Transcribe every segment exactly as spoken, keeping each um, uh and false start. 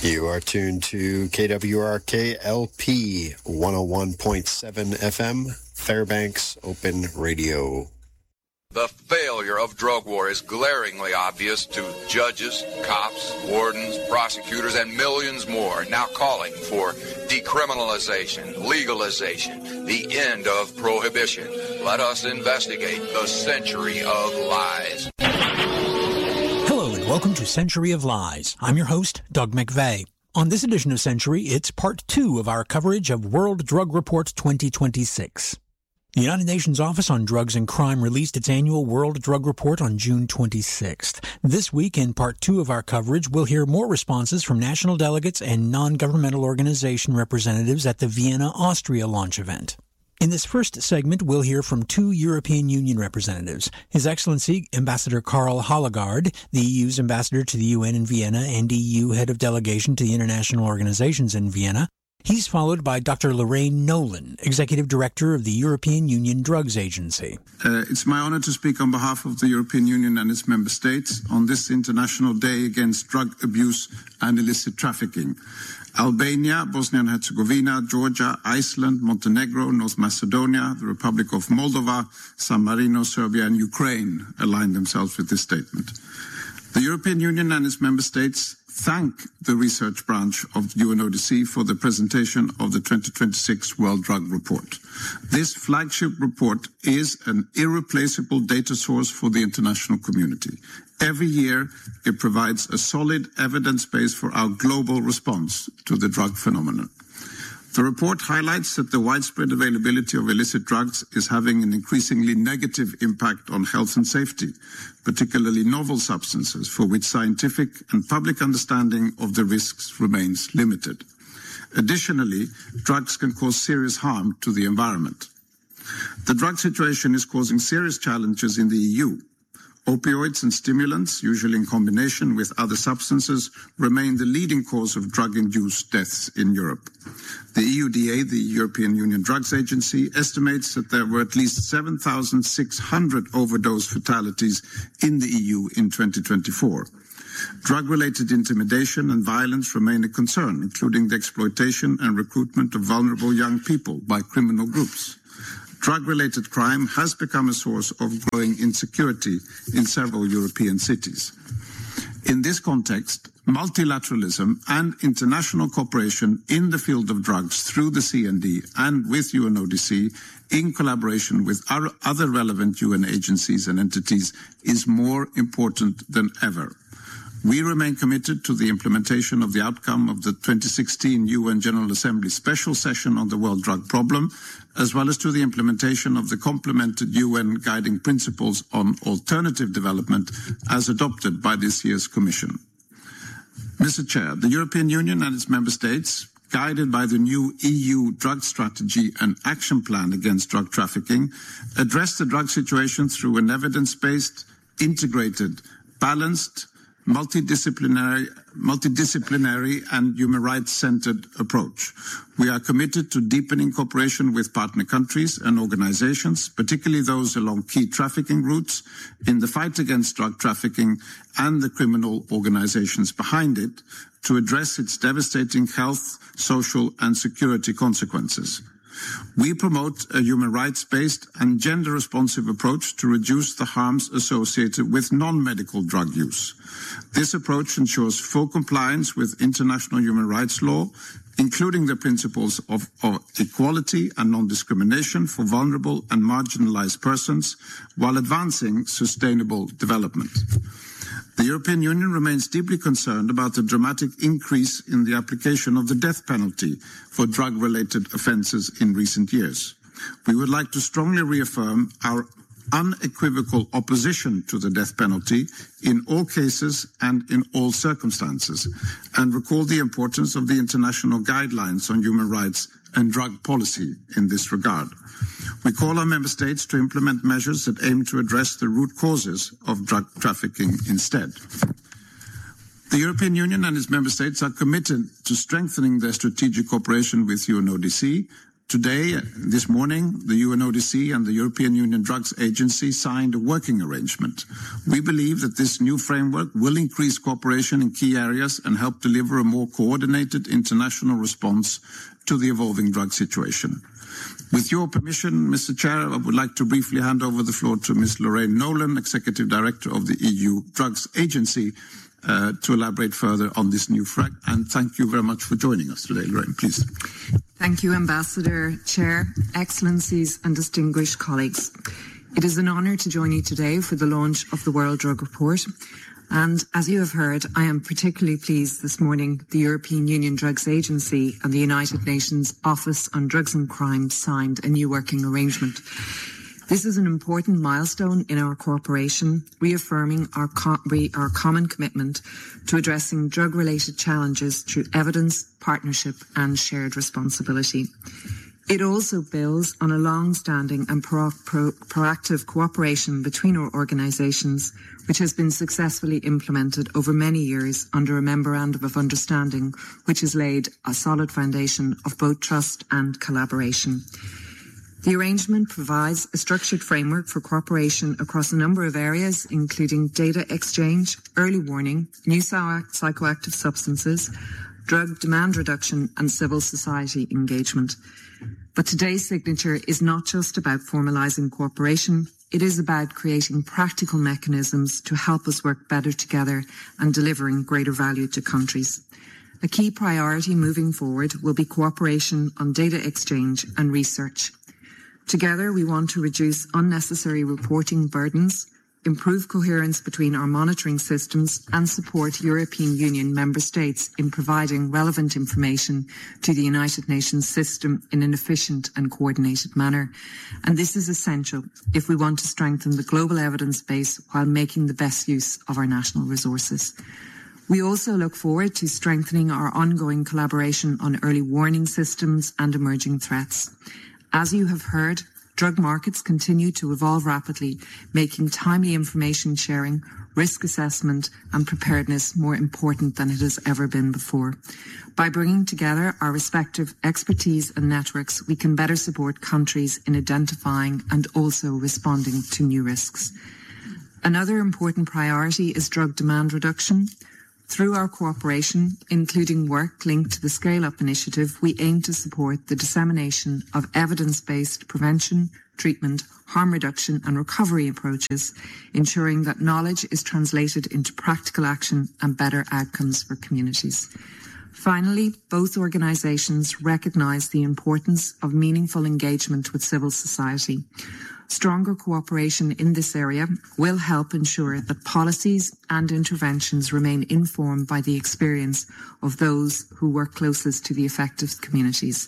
You are tuned to K W R K L P one oh one point seven F M, Fairbanks Open Radio. The failure of drug war is glaringly obvious to judges, cops, wardens, prosecutors, and millions more now calling for decriminalization, legalization, the end of prohibition. Let us investigate the century of lies. Hello and welcome to Century of Lies. I'm your host, Doug McVeigh. On this edition of Century, it's part two of our coverage of World Drug Report twenty twenty-six. The United Nations Office on Drugs and Crime released its annual World Drug Report on June twenty-sixth. This week, in part two of our coverage, we'll hear more responses from national delegates and non-governmental organization representatives at the Vienna, Austria launch event. In this first segment, we'll hear from two European Union representatives, His Excellency Ambassador Karl Hallagaard, the E U's ambassador to the U N in Vienna and E U head of delegation to the international organizations in Vienna. He's followed by Doctor Lorraine Nolan, Executive Director of the European Union Drugs Agency. Uh, it's my honor to speak on behalf of the European Union and its member states on this International Day Against Drug Abuse and Illicit Trafficking. Albania, Bosnia and Herzegovina, Georgia, Iceland, Montenegro, North Macedonia, the Republic of Moldova, San Marino, Serbia, and Ukraine aligned themselves with this statement. The European Union and its member states thank the research branch of U N O D C for the presentation of the twenty twenty-six World Drug Report. This flagship report is an irreplaceable data source for the international community. Every year, it provides a solid evidence base for our global response to the drug phenomenon. The report highlights that the widespread availability of illicit drugs is having an increasingly negative impact on health and safety, particularly novel substances for which scientific and public understanding of the risks remains limited. Additionally, drugs can cause serious harm to the environment. The drug situation is causing serious challenges in the E U. Opioids and stimulants, usually in combination with other substances, remain the leading cause of drug-induced deaths in Europe. The E U D A, the European Union Drugs Agency, estimates that there were at least seven thousand six hundred overdose fatalities in the E U in twenty twenty-four. Drug-related intimidation and violence remain a concern, including the exploitation and recruitment of vulnerable young people by criminal groups. Drug-related crime has become a source of growing insecurity in several European cities. In this context, multilateralism and international cooperation in the field of drugs through the C N D and with U N O D C, in collaboration with our other relevant U N agencies and entities, is more important than ever. We remain committed to the implementation of the outcome of the twenty sixteen U N General Assembly Special Session on the World Drug Problem, as well as to the implementation of the complemented U N Guiding Principles on Alternative Development as adopted by this year's Commission. Mister Chair, the European Union and its member states, guided by the new E U Drug Strategy and Action Plan against drug trafficking, address the drug situation through an evidence-based, integrated, balanced, multidisciplinary, multidisciplinary and human rights-centered approach. We are committed to deepening cooperation with partner countries and organizations, particularly those along key trafficking routes, in the fight against drug trafficking and the criminal organizations behind it, to address its devastating health, social, and security consequences. We promote a human rights-based and gender-responsive approach to reduce the harms associated with non-medical drug use. This approach ensures full compliance with international human rights law, including the principles of, of equality and non-discrimination for vulnerable and marginalized persons, while advancing sustainable development. The European Union remains deeply concerned about the dramatic increase in the application of the death penalty for drug-related offences in recent years. We would like to strongly reaffirm our unequivocal opposition to the death penalty in all cases and in all circumstances, and recall the importance of the international guidelines on human rights and drug policy in this regard. We call on member states to implement measures that aim to address the root causes of drug trafficking instead. The European Union and its member states are committed to strengthening their strategic cooperation with U N O D C Today, this morning, the U N O D C and the European Union Drugs Agency signed a working arrangement. We believe that this new framework will increase cooperation in key areas and help deliver a more coordinated international response to the evolving drug situation. With your permission, Mister Chair, I would like to briefly hand over the floor to Miz Lorraine Nolan, Executive Director of the E U Drugs Agency, uh, to elaborate further on this new framework. And thank you very much for joining us today, Lorraine, please. Thank you, Ambassador, Chair, Excellencies and distinguished colleagues. It is an honour to join you today for the launch of the World Drug Report. And as you have heard, I am particularly pleased this morning the European Union Drugs Agency and the United Nations Office on Drugs and Crime signed a new working arrangement. This is an important milestone in our cooperation, reaffirming our, co- re- our common commitment to addressing drug-related challenges through evidence, partnership and shared responsibility. It also builds on a long-standing and pro- pro- proactive cooperation between our organisations, which has been successfully implemented over many years under a memorandum of understanding, which has laid a solid foundation of both trust and collaboration. The arrangement provides a structured framework for cooperation across a number of areas, including data exchange, early warning, new psychoactive substances, drug demand reduction and civil society engagement. But today's signature is not just about formalising cooperation, it is about creating practical mechanisms to help us work better together and delivering greater value to countries. A key priority moving forward will be cooperation on data exchange and research. Together, we want to reduce unnecessary reporting burdens, improve coherence between our monitoring systems and support European Union member states in providing relevant information to the United Nations system in an efficient and coordinated manner. And this is essential if we want to strengthen the global evidence base while making the best use of our national resources. We also look forward to strengthening our ongoing collaboration on early warning systems and emerging threats. As you have heard, drug markets continue to evolve rapidly, making timely information sharing, risk assessment and preparedness more important than it has ever been before. By bringing together our respective expertise and networks, we can better support countries in identifying and also responding to new risks. Another important priority is drug demand reduction. Through our cooperation, including work linked to the Scale Up initiative, we aim to support the dissemination of evidence-based prevention, treatment, harm reduction and recovery approaches, ensuring that knowledge is translated into practical action and better outcomes for communities. Finally, both organisations recognise the importance of meaningful engagement with civil society. Stronger cooperation in this area will help ensure that policies and interventions remain informed by the experience of those who work closest to the affected communities.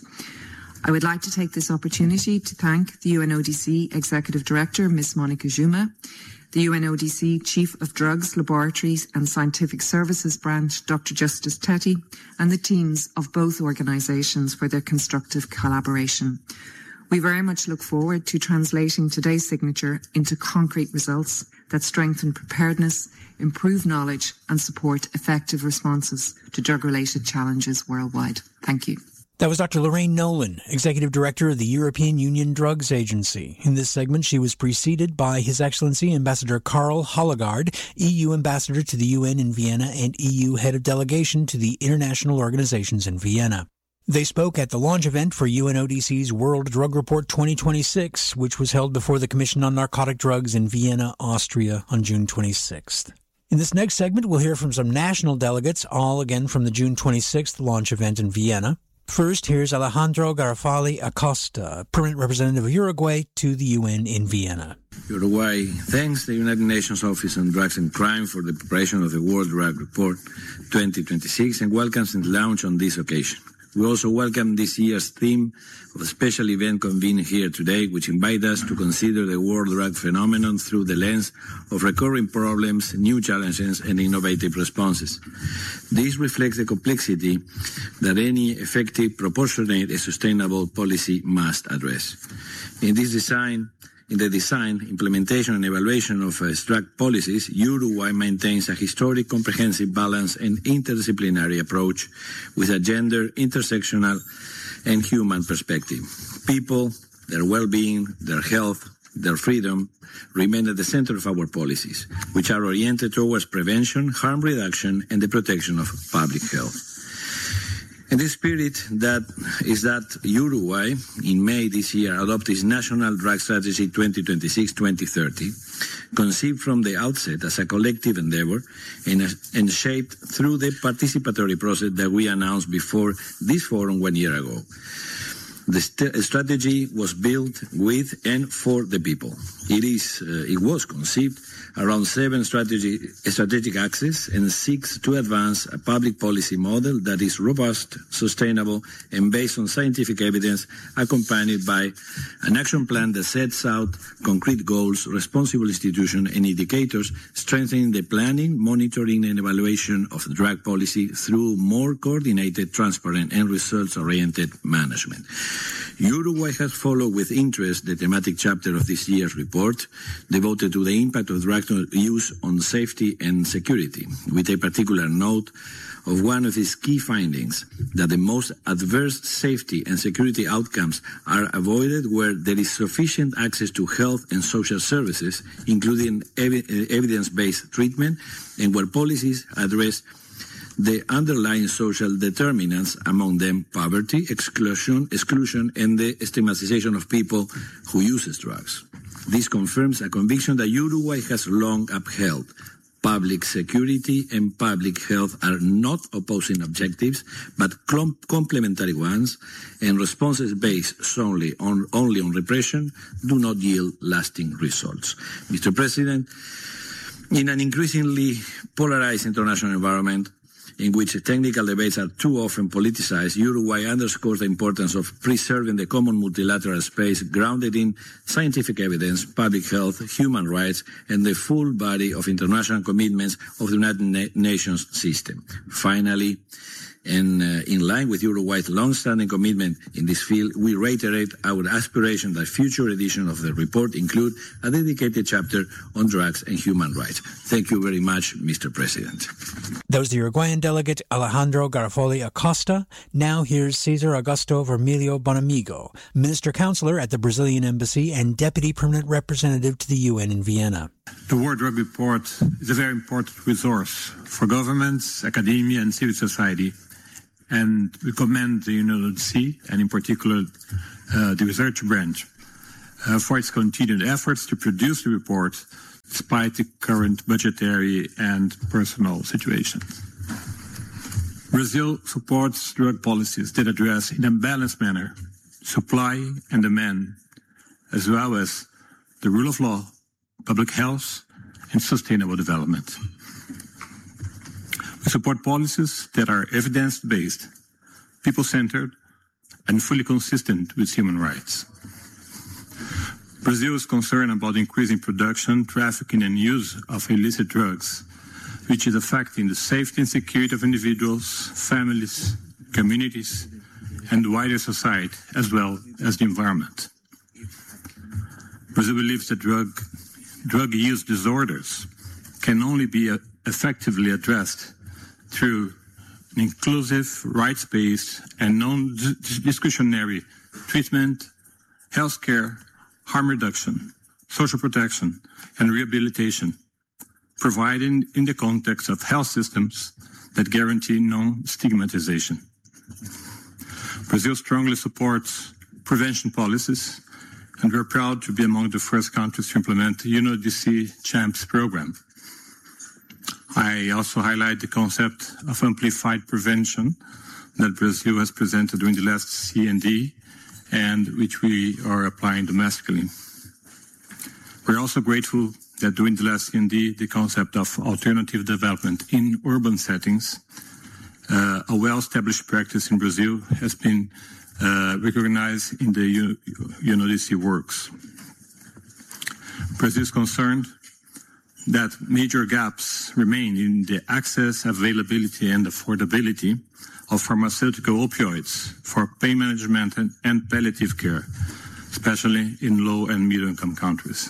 I would like to take this opportunity to thank the U N O D C Executive Director, Miz Monica Juma, the U N O D C Chief of Drugs, Laboratories and Scientific Services Branch, Doctor Justice Tetty, and the teams of both organisations for their constructive collaboration. We very much look forward to translating today's signature into concrete results that strengthen preparedness, improve knowledge and support effective responses to drug-related challenges worldwide. Thank you. That was Doctor Lorraine Nolan, Executive Director of the European Union Drugs Agency. In this segment, she was preceded by His Excellency Ambassador Karl Hollegard, E U Ambassador to the U N in Vienna and E U Head of Delegation to the International Organizations in Vienna. They spoke at the launch event for U N O D C's World Drug Report twenty twenty-six, which was held before the Commission on Narcotic Drugs in Vienna, Austria on June twenty-sixth. In this next segment, we'll hear from some national delegates, all again from the June twenty-sixth launch event in Vienna. First, here's Alejandro Garofali Acosta, permanent representative of Uruguay to the U N in Vienna. Uruguay thanks the United Nations Office on Drugs and Crime for the preparation of the World Drug Report twenty twenty-six and welcomes its launch on this occasion. We also welcome this year's theme of a special event convened here today, which invites us to consider the world drug phenomenon through the lens of recurring problems, new challenges, and innovative responses. This reflects the complexity that any effective, proportionate, and sustainable policy must address. In this design, In the design, implementation and evaluation of uh, drug policies, Uruguay maintains a historic, comprehensive, balanced and interdisciplinary approach with a gender, intersectional and human perspective. People, their well-being, their health, their freedom remain at the center of our policies, which are oriented towards prevention, harm reduction, and the protection of public health. In this spirit, that is that Uruguay, in May this year, adopted its National Drug Strategy twenty twenty-six to twenty thirty, conceived from the outset as a collective endeavor and, and shaped through the participatory process that we announced before this forum one year ago. The st- strategy was built with and for the people. It is, uh, it was conceived around seven strategy, strategic axes and seeks to advance a public policy model that is robust, sustainable, and based on scientific evidence, accompanied by an action plan that sets out concrete goals, responsible institutions, and indicators, strengthening the planning, monitoring, and evaluation of drug policy through more coordinated, transparent, and results-oriented management. Uruguay has followed with interest the thematic chapter of this year's report devoted to the impact of drug use on safety and security, with a particular note of one of its key findings, that the most adverse safety and security outcomes are avoided where there is sufficient access to health and social services, including ev- evidence-based treatment, and where policies address the underlying social determinants, among them poverty, exclusion, exclusion, and the stigmatization of people who use drugs. This confirms a conviction that Uruguay has long upheld. Public security and public health are not opposing objectives, but com- complementary ones, and responses based solely on, only on repression do not yield lasting results. Mister President, in an increasingly polarized international environment, in which technical debates are too often politicized, Uruguay underscores the importance of preserving the common multilateral space grounded in scientific evidence, public health, human rights, and the full body of international commitments of the United Na- Nations system. Finally, and uh, in line with Uruguay's long-standing commitment in this field, we reiterate our aspiration that future editions of the report include a dedicated chapter on drugs and human rights. Thank you very much, Mister President. That was the Uruguayan delegate Alejandro Garofoli Acosta. Now here's Cesar Augusto Vermilio Bonamigo, Minister Counselor at the Brazilian Embassy and Deputy Permanent Representative to the U N in Vienna. The World Drug Report is a very important resource for governments, academia, and civil society. And we commend the U N O D C, and in particular uh, the research branch, uh, for its continued efforts to produce the report despite the current budgetary and personal situation. Brazil supports drug policies that address in a balanced manner supply and demand, as well as the rule of law, public health, and sustainable development. We support policies that are evidence-based, people-centered, and fully consistent with human rights. Brazil is concerned about increasing production, trafficking, and use of illicit drugs, which is affecting the safety and security of individuals, families, communities, and wider society, as well as the environment. Brazil believes that drug, drug use disorders can only be uh, effectively addressed through an inclusive, rights-based, and non-discretionary treatment, health care, harm reduction, social protection, and rehabilitation, provided in the context of health systems that guarantee non-stigmatization. Brazil strongly supports prevention policies, and we're proud to be among the first countries to implement the U N O D C CHAMPS program. I also highlight the concept of amplified prevention that Brazil has presented during the last C N D and which we are applying domestically. We're also grateful that during the last C N D, the concept of alternative development in urban settings, uh, a well-established practice in Brazil, has been uh, recognized in the U N O D C works. Brazil is concerned that major gaps remain in the access, availability, and affordability of pharmaceutical opioids for pain management and, and palliative care, especially in low and middle-income countries.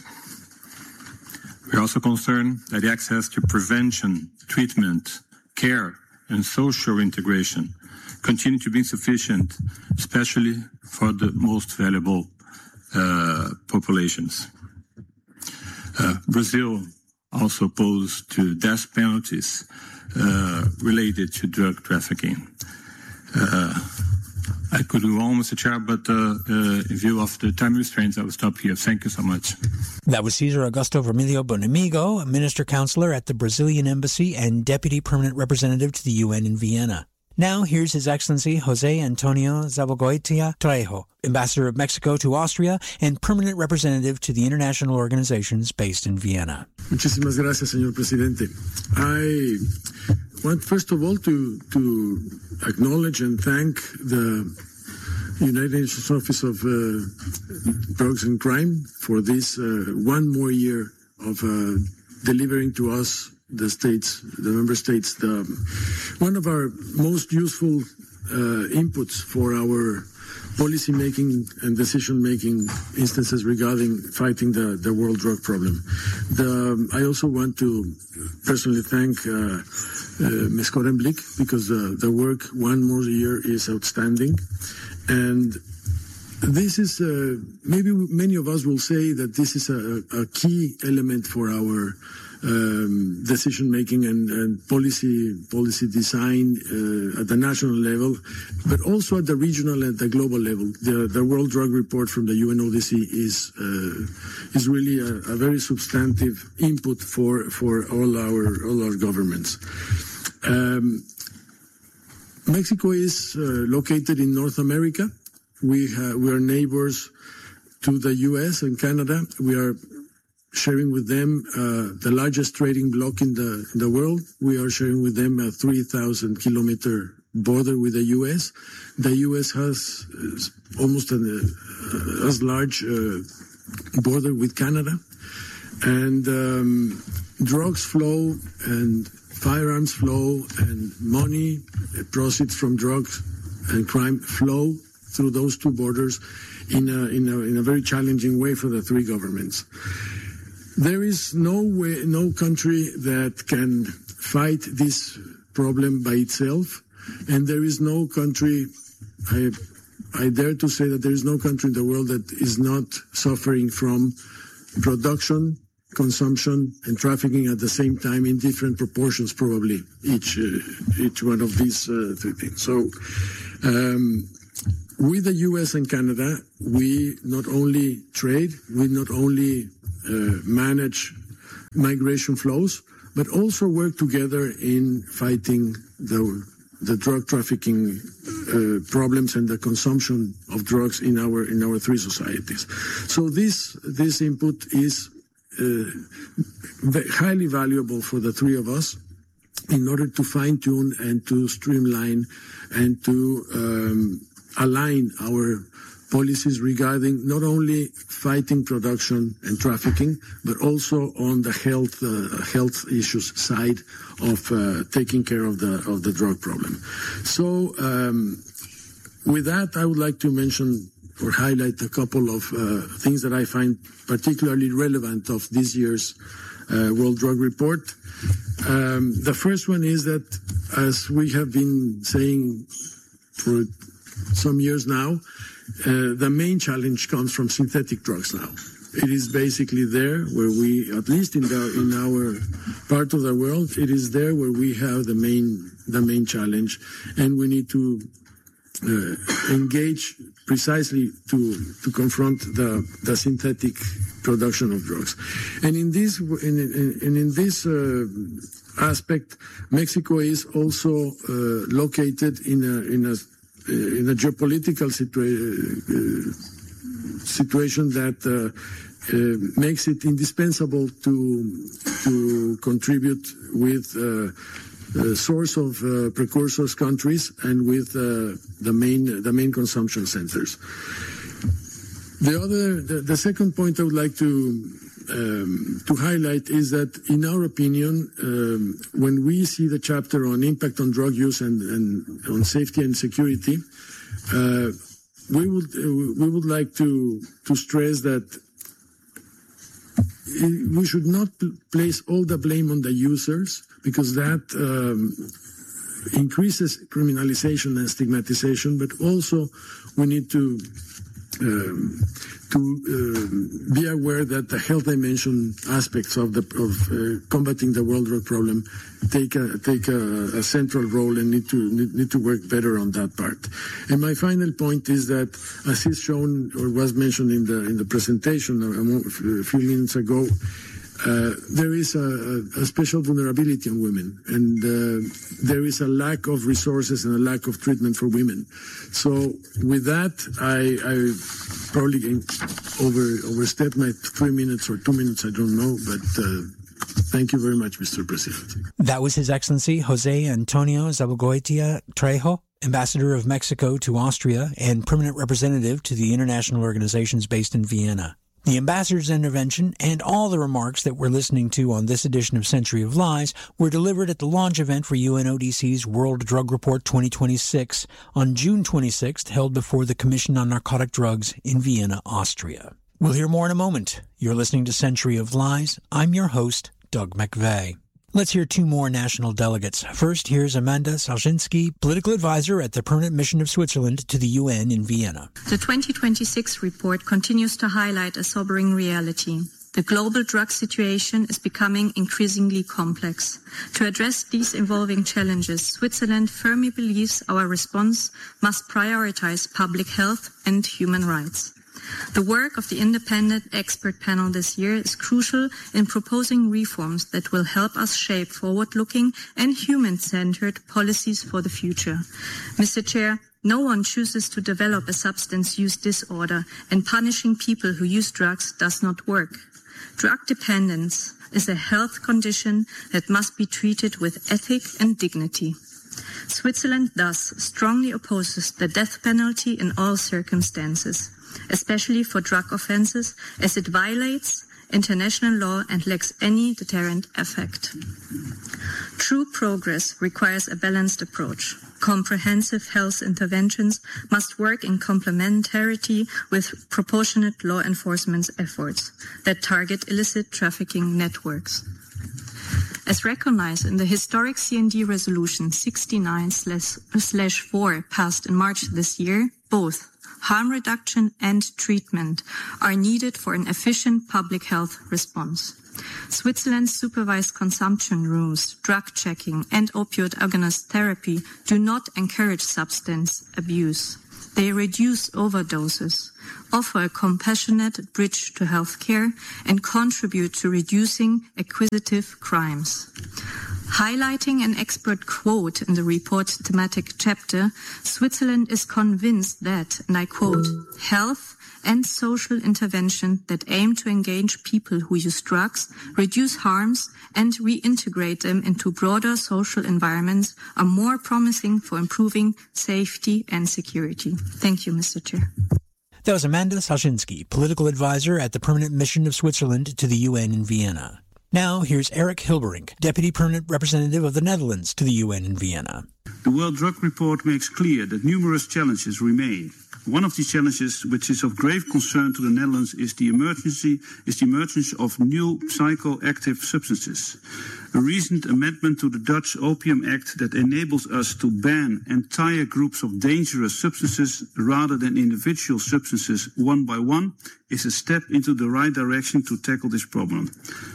We're also concerned that the access to prevention, treatment, care, and social integration continue to be insufficient, especially for the most valuable uh, populations. Uh, Brazil also opposed to death penalties uh, related to drug trafficking. Uh, I could go on, Mister Chair, but uh, uh, in view of the time restraints, I will stop here. Thank you so much. That was Cesar Augusto Vermilio Bonamigo, a minister counselor at the Brazilian Embassy and deputy permanent representative to the U N in Vienna. Now, here's His Excellency Jose Antonio Zavalgoitia Trejo, Ambassador of Mexico to Austria and permanent representative to the international organizations based in Vienna. Muchísimas gracias, señor presidente. I want, first of all, to, to acknowledge and thank the United Nations Office of uh, Drugs and Crime for this uh, one more year of uh, delivering to us, the states, the member states, the, one of our most useful uh, inputs for our policy making and decision making instances regarding fighting the, the world drug problem. The, I also want to personally thank uh, uh, Miz Koremlik, because the, the work one more year is outstanding. And this is, uh, maybe many of us will say that this is a, a key element for our um, decision making and, and policy policy design uh, at the national level, but also at the regional and the global level. The, the World Drug Report from the U N O D C is uh, is really a, a very substantive input for for all our all our governments. Um, Mexico is uh, located in North America. We ha- we are neighbors to the U S and Canada. We are sharing with them uh, the largest trading bloc in the in the world. We are sharing with them a three thousand kilometer border with the U S. The U S has uh, almost an, uh, as large uh, border with Canada, and um, drugs flow and firearms flow and money, uh, proceeds from drugs and crime flow through those two borders in a, in a, in a very challenging way for the three governments. There is no way, no country that can fight this problem by itself, and there is no country, I, I dare to say that there is no country in the world that is not suffering from production, consumption, and trafficking at the same time in different proportions, probably, each uh, each one of these uh, three things. So, um, with the U S and Canada, we not only trade, we not only uh, manage migration flows, but also work together in fighting the the drug trafficking uh, problems and the consumption of drugs in our in our three societies. So this this input is uh, highly valuable for the three of us in order to fine tune and to streamline and to um, align our policies regarding not only fighting production and trafficking, but also on the health uh, health issues side of uh, taking care of the of the drug problem. So, um, with that, I would like to mention or highlight a couple of uh, things that I find particularly relevant of this year's uh, World Drug Report. Um, the first one is that, as we have been saying for some years now, Uh, the main challenge comes from synthetic drugs now. It is basically there where we, at least in the in our part of the world, it is there where we have the main the main challenge, and we need to uh, engage precisely to to confront the the synthetic production of drugs. And in this in in, in this uh, aspect, Mexico is also uh, located in a in a in a geopolitical situa- uh, situation that uh, uh, makes it indispensable to to contribute with uh, a source of uh, precursors countries and with uh, the main the main consumption centers. The other, the, the second point I would like to um, to highlight is that, in our opinion, um, when we see the chapter on impact on drug use and, and on safety and security, uh, we would uh, we would like to to stress that we should not place all the blame on the users, because that um, increases criminalization and stigmatization, but also we need to um, to uh, be aware that the health dimension aspects of the of uh, combating the world drug problem take a take a, a central role and need to need, need to work better on that part. And my final point is that, as is shown or was mentioned in the in the presentation a, a few minutes ago, Uh, there is a, a special vulnerability in women, and uh, there is a lack of resources and a lack of treatment for women. So with that, I, I probably over overstepped my three minutes or two minutes, I don't know, but uh, thank you very much, Mister President. That was His Excellency Jose Antonio Zabalgoitia Trejo, Ambassador of Mexico to Austria and permanent representative to the international organizations based in Vienna. The ambassador's intervention and all the remarks that we're listening to on this edition of Century of Lies were delivered at the launch event for U N O D C's World Drug Report twenty twenty-six on June twenty-sixth, held before the Commission on Narcotic Drugs in Vienna, Austria. We'll hear more in a moment. You're listening to Century of Lies. I'm your host, Doug McVeigh. Let's hear two more national delegates. First, here's Amanda Salzinski, political advisor at the Permanent Mission of Switzerland to the U N in Vienna. The twenty twenty-six report continues to highlight a sobering reality. The global drug situation is becoming increasingly complex. To address these evolving challenges, Switzerland firmly believes our response must prioritize public health and human rights. The work of the independent expert panel this year is crucial in proposing reforms that will help us shape forward-looking and human-centered policies for the future. Mister Chair, no one chooses to develop a substance use disorder, and punishing people who use drugs does not work. Drug dependence is a health condition that must be treated with ethic and dignity. Switzerland thus strongly opposes the death penalty in all circumstances, especially for drug offenses, as it violates international law and lacks any deterrent effect. True progress requires a balanced approach. Comprehensive health interventions must work in complementarity with proportionate law enforcement efforts that target illicit trafficking networks. As recognized in the historic C N D Resolution sixty-nine slash four passed in March this year, both harm reduction and treatment are needed for an efficient public health response. Switzerland's supervised consumption rules, drug checking, and opioid agonist therapy do not encourage substance abuse. They reduce overdoses, offer a compassionate bridge to healthcare, and contribute to reducing acquisitive crimes. Highlighting an expert quote in the report's thematic chapter, Switzerland is convinced that, and I quote, health and social intervention that aim to engage people who use drugs, reduce harms, and reintegrate them into broader social environments are more promising for improving safety and security. Thank you, Mister Chair. That was Amanda Salzinski, political advisor at the Permanent Mission of Switzerland to the U N in Vienna. Now, here's Eric Hilberink, Deputy Permanent Representative of the Netherlands to the U N in Vienna. The World Drug Report makes clear that numerous challenges remain. One of these challenges, which is of grave concern to the Netherlands, is the emergency is the emergence of new psychoactive substances. A recent amendment to the Dutch Opium Act that enables us to ban entire groups of dangerous substances rather than individual substances one by one is a step into the right direction to tackle this problem.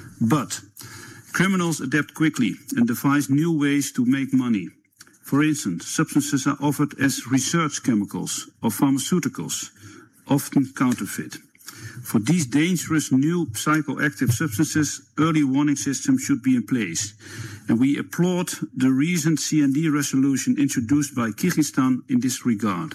But criminals adapt quickly and devise new ways to make money. For instance, substances are offered as research chemicals or pharmaceuticals, often counterfeit. For these dangerous new psychoactive substances, early warning systems should be in place. And we applaud the recent C N D resolution introduced by Kyrgyzstan in this regard.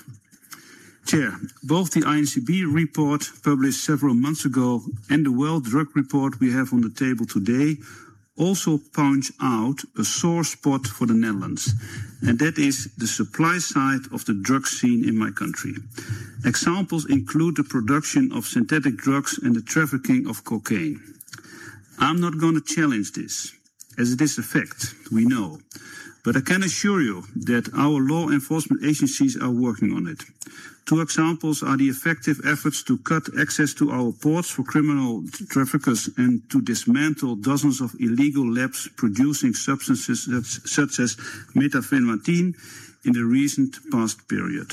Chair, both the I N C B report published several months ago and the World Drug Report we have on the table today also points out a sore spot for the Netherlands, and that is the supply side of the drug scene in my country. Examples include the production of synthetic drugs and the trafficking of cocaine. I'm not going to challenge this, as it is a fact, we know. But I can assure you that our law enforcement agencies are working on it. Two examples are the effective efforts to cut access to our ports for criminal traffickers and to dismantle dozens of illegal labs producing substances such as methamphetamine in the recent past period.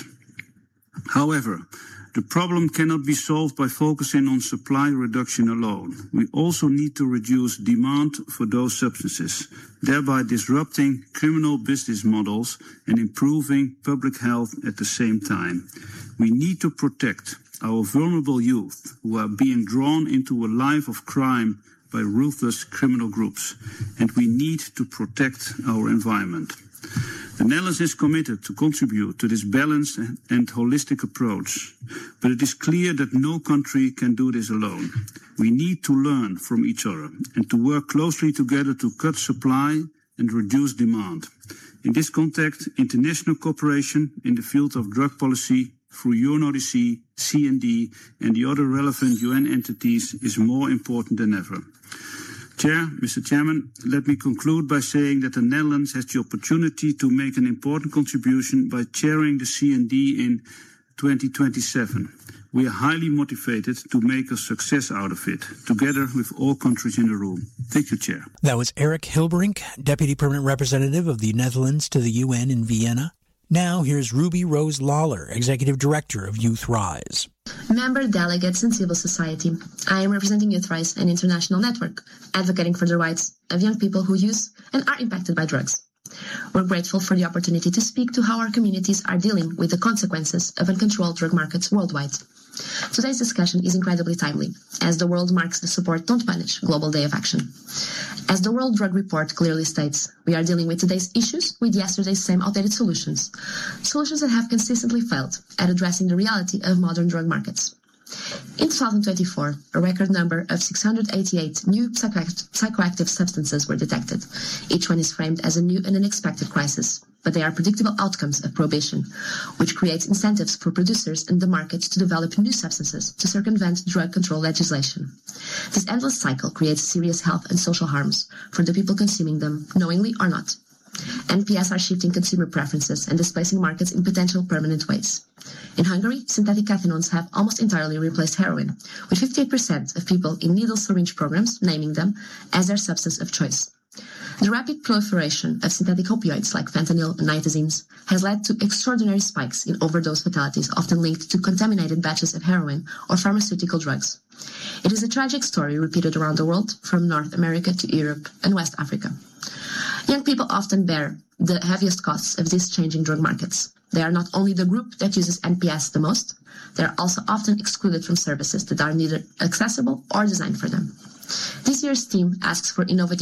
However, the problem cannot be solved by focusing on supply reduction alone. We also need to reduce demand for those substances, thereby disrupting criminal business models and improving public health at the same time. We need to protect our vulnerable youth who are being drawn into a life of crime by ruthless criminal groups, and we need to protect our environment. The Netherlands is committed to contribute to this balanced and holistic approach, but it is clear that no country can do this alone. We need to learn from each other and to work closely together to cut supply and reduce demand. In this context, international cooperation in the field of drug policy through U N O D C, C N D and the other relevant U N entities is more important than ever. Chair, Mister Chairman, let me conclude by saying that the Netherlands has the opportunity to make an important contribution by chairing the C N D in twenty twenty-seven. We are highly motivated to make a success out of it, together with all countries in the room. Thank you, Chair. That was Eric Hilberink, Deputy Permanent Representative of the Netherlands to the U N in Vienna. Now here's Ruby Rose Lawler, Executive Director of Youth Rise. Member delegates and civil society, I am representing Youth Rise, an international network advocating for the rights of young people who use and are impacted by drugs. We're grateful for the opportunity to speak to how our communities are dealing with the consequences of uncontrolled drug markets worldwide. Today's discussion is incredibly timely, as the world marks the Support Don't Punish Global Day of Action. As the World Drug Report clearly states, we are dealing with today's issues with yesterday's same outdated solutions, solutions that have consistently failed at addressing the reality of modern drug markets. In two thousand twenty-four, a record number of six hundred eighty-eight new psychoact- psychoactive substances were detected. Each one is framed as a new and unexpected crisis, but they are predictable outcomes of prohibition, which creates incentives for producers and the market to develop new substances to circumvent drug control legislation. This endless cycle creates serious health and social harms for the people consuming them, knowingly or not. N P S are shifting consumer preferences and displacing markets in potential permanent ways. In Hungary, synthetic cathinones have almost entirely replaced heroin, with fifty-eight percent of people in needle syringe programs naming them as their substance of choice. The rapid proliferation of synthetic opioids like fentanyl and nitazenes has led to extraordinary spikes in overdose fatalities, often linked to contaminated batches of heroin or pharmaceutical drugs. It is a tragic story repeated around the world, from North America to Europe and West Africa. Young people often bear the heaviest costs of these changing drug markets. They are not only the group that uses N P S the most, they are also often excluded from services that are neither accessible or designed for them. This year's theme asks for innovative